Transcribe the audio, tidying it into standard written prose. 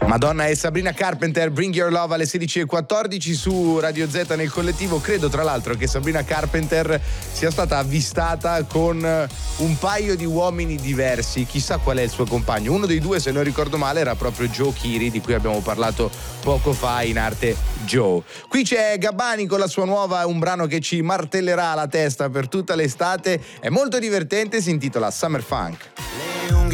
Madonna e Sabrina Carpenter, Bring Your Love alle 16:14 su Radio Z nel collettivo. Credo tra l'altro che Sabrina Carpenter sia stata avvistata con un paio di uomini diversi, chissà qual è il suo compagno. Uno dei due, se non ricordo male, era proprio Joe Keery, di cui abbiamo parlato poco fa in arte Joe. Qui c'è Gabbani con la sua nuova, un brano che ci martellerà la testa per tutta l'estate, è molto divertente, si intitola Summer Funk.